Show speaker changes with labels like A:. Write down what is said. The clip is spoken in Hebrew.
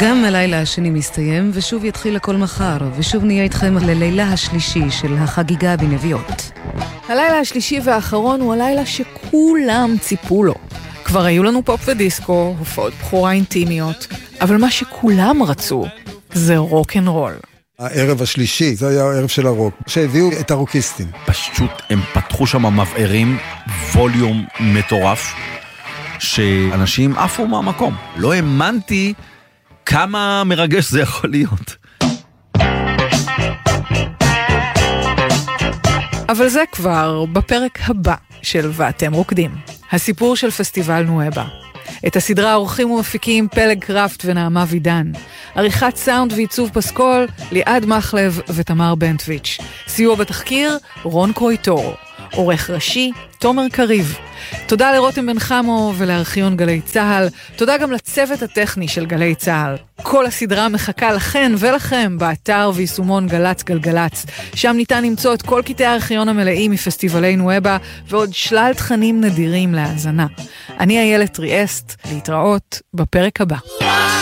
A: גם הלילה השני מסתיים, ושוב יתחיל הכל מחר, ושוב נהיה איתכם ללילה השלישי של החגיגה בנביעות.
B: הלילה השלישי והאחרון הוא הלילה שכולם ציפו לו. כבר היו לנו פופ ודיסקו, הופעות בחורה אינטימיות, אבל מה שכולם רצו זה רוק אנד רול.
C: הערב השלישי, זה היה הערב של הרוק, שהביאו את הרוקיסטים.
D: פשוט הם פתחו שם מבערים, ווליום מטורף, שאנשים עפו מהמקום. לא האמנתי כמה מרגש זה יכול להיות.
B: אבל זה כבר בפרק הבא של ואתם רוקדים. הסיפור של פסטיבל נואבה. את הסדרה עורכים ומפיקים פלג קראפט ונעמה וידן. עריכת סאונד ועיצוב פסקול, ליעד מחלב ותמר בנטוויץ'. סיוע בתחקיר, רון קרויטור. עורך ראשי, תומר קריב. תודה לרותם בן חמו ולארכיון גלי צהל. תודה גם לצוות הטכני של גלי צהל. כל הסדרה מחכה לכן ולכם באתר ויישומון גלץ גלגלץ. שם ניתן למצוא את כל קטעי הארכיון המלאים מפסטיבלי נואבה ועוד שלל תכנים נדירים להאזנה. אני איילת טריאסט, להתראות בפרק הבא.